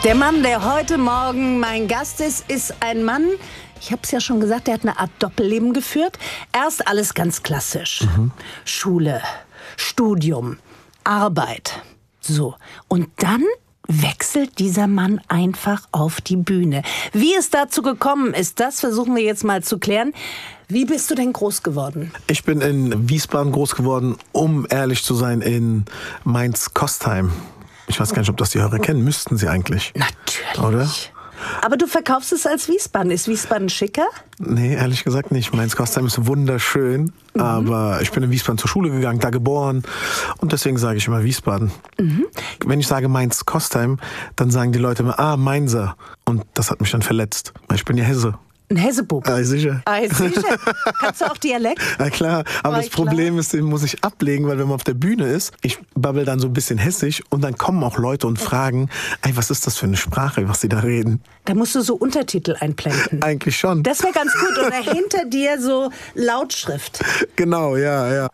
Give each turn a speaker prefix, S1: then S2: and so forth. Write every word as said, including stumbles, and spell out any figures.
S1: Der Mann, der heute Morgen mein Gast ist, ist ein Mann, ich habe es ja schon gesagt, der hat eine Art Doppelleben geführt. Erst alles ganz klassisch. Mhm. Schule, Studium, Arbeit. So. Und dann wechselt dieser Mann einfach auf die Bühne. Wie es dazu gekommen ist, das versuchen wir jetzt mal zu klären. Wie bist du denn groß geworden?
S2: Ich bin in Wiesbaden groß geworden, um ehrlich zu sein, in Mainz-Kostheim. Ich weiß gar nicht, ob das die Hörer kennen. Müssten sie eigentlich.
S1: Natürlich.
S2: Oder?
S1: Aber du verkaufst es als Wiesbaden. Ist Wiesbaden schicker?
S2: Nee, ehrlich gesagt nicht. Mainz-Kostheim ist wunderschön. Mhm. Aber ich bin in Wiesbaden zur Schule gegangen, da geboren. Und deswegen sage ich immer Wiesbaden. Mhm. Wenn ich sage Mainz-Kostheim, dann sagen die Leute immer, ah, Mainzer. Und das hat mich dann verletzt. Weil ich bin ja Hesse.
S1: Ein Hessebub.
S2: Ah, sicher.
S1: Ah, sicher. Kannst du auch Dialekt?
S2: Na klar, aber
S1: War
S2: das Problem
S1: klar?
S2: ist, den muss ich ablegen, weil wenn man auf der Bühne ist, ich babbel dann so ein bisschen hessisch und dann kommen auch Leute und fragen, ey, was ist das für eine Sprache, was sie da reden?
S1: Da musst du so Untertitel einblenden.
S2: Eigentlich schon.
S1: Das wäre ganz gut. Oder hinter dir so Lautschrift.
S2: Genau, ja, ja.